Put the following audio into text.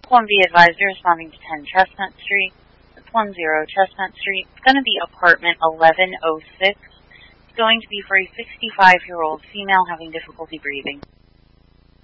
One be advised, you're responding to 10 Chestnut Street. It's 10 Chestnut Street. It's going to be apartment 1106. It's going to be for a 65-year-old female having difficulty breathing.